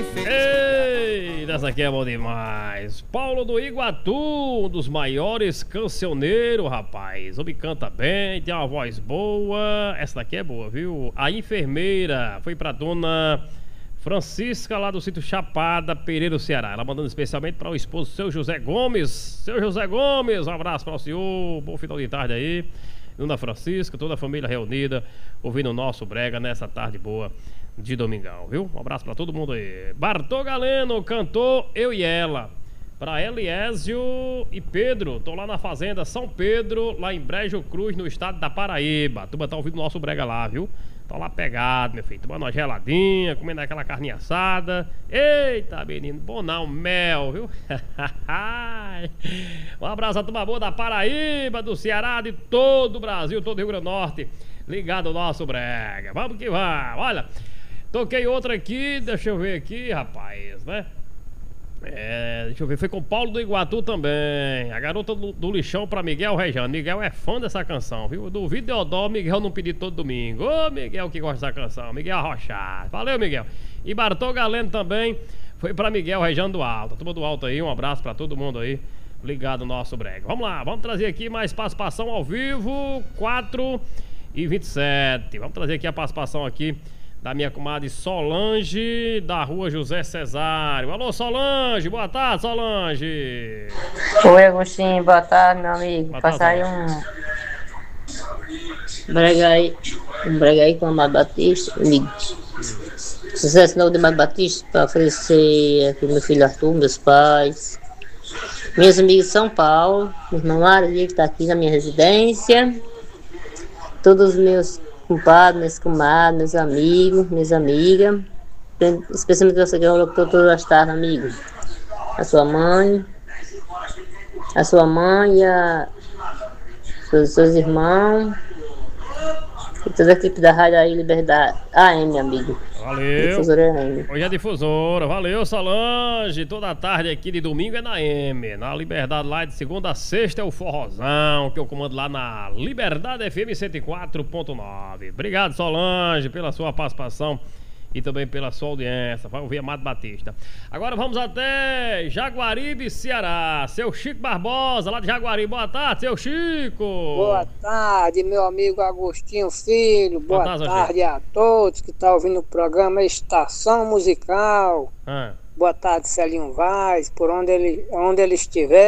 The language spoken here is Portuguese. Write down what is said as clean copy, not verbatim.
Ei, essa aqui é bom demais. Paulo do Iguatu, um dos maiores cancioneiros, rapaz. O homem canta bem, tem uma voz boa. Essa daqui é boa, viu? A enfermeira foi pra dona Francisca, lá do sítio Chapada, Pereira, Ceará. Ela mandando especialmente para o esposo, seu José Gomes. Seu José Gomes, um abraço para o senhor. Bom final de tarde aí. Dona Francisca, toda a família reunida, ouvindo o nosso brega nessa tarde boa de domingão, viu? Um abraço pra todo mundo aí. Bartô Galeno cantou Eu e Ela. Pra Eliésio e Pedro, tô lá na fazenda São Pedro, lá em Brejo Cruz, no estado da Paraíba. A turma tá ouvindo o nosso brega lá, viu? Tá lá pegado, meu filho, tomando uma geladinha, comendo aquela carninha assada. Eita, menino, bom não, mel, viu? Um abraço a turma boa da Paraíba, do Ceará, de todo o Brasil, todo o Rio Grande do Norte, ligado ao nosso brega. Vamos que vamos, olha. Toquei outra aqui, deixa eu ver aqui, rapaz, né? Deixa eu ver, foi com o Paulo do Iguatu também. A garota do lixão pra Miguel Rejano. Miguel é fã dessa canção, viu? Eu duvido Deodó, Miguel não pedir todo domingo. Ô, Miguel que gosta dessa canção, Miguel Arrochado. Valeu, Miguel. E Bartô Galeno também foi pra Miguel Rejano do Alto. Turma do Alto aí, um abraço pra todo mundo aí, ligado no nosso brega. Vamos lá, vamos trazer aqui mais participação ao vivo, 4h27. Vamos trazer aqui a participação aqui da minha comadre Solange, da rua José Cesário. Alô, Solange, boa tarde, Solange. Oi, Agostinho, boa tarde, meu amigo. Passar aí um brega aí com a Amado Batista, amigo. Sucesso novo de Amado Batista, para oferecer aqui meu filho Arthur, meus pais, minhas amigas de São Paulo, meu irmão Maria, que está aqui na minha residência, todos os meus compadres, meus comadres, meus amigos, minhas amigas, especialmente você que é o locutor todas as tardes, amigo. A sua mãe e seus irmãos, e toda a equipe da Rádio aí, Liberdade AM, amigo. Valeu. Difusora AM. Hoje é difusora. Valeu, Solange. Toda tarde aqui de domingo é na M. Na Liberdade lá de segunda a sexta é o Forrozão, que eu comando lá na Liberdade FM 104.9. Obrigado, Solange, pela sua participação e também pela sua audiência. Vai ouvir Amado Batista. Agora vamos até Jaguaribe, Ceará. Seu Chico Barbosa, lá de Jaguaribe. Boa tarde, seu Chico. Boa tarde, meu amigo Agostinho Filho. Boa tarde a todos que estão ouvindo o programa Estação Musical. Boa tarde, Celinho Vaz, por onde ele estiver.